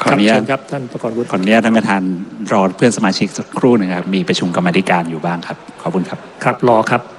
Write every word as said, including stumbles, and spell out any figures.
ขออนุญาตครับท่านประกรณ์วุฒิขออนุญาตท่านประธานรอเพื่อนสมาชิกสักครู่หนึ่งครับมีประชุมกรรมาธิการอยู่บ้างครับขอบคุณครับครับรอครับ